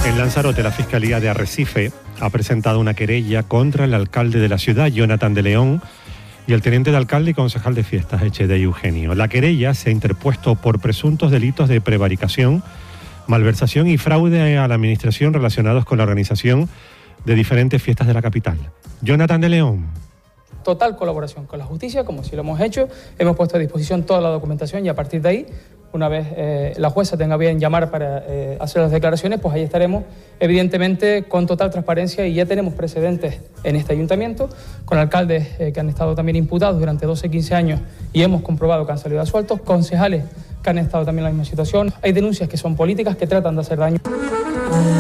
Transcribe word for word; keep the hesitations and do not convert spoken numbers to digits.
En Lanzarote, la Fiscalía de Arrecife ha presentado una querella contra el alcalde de la ciudad, Jonathan de León, y el teniente de alcalde y concejal de fiestas, Echede Eugenio. La querella se ha interpuesto por presuntos delitos de prevaricación, malversación y fraude a la administración relacionados con la organización de diferentes fiestas de la capital. Jonathan de León. Total colaboración con la justicia, como si lo hemos hecho. Hemos puesto a disposición toda la documentación y a partir de ahí, una vez eh, la jueza tenga bien llamar para eh, hacer las declaraciones, pues ahí estaremos, evidentemente, con total transparencia, y ya tenemos precedentes en este ayuntamiento, con alcaldes eh, que han estado también imputados durante doce, quince años y hemos comprobado que han salido absueltos, concejales que han estado también en la misma situación. Hay denuncias que son políticas, que tratan de hacer daño.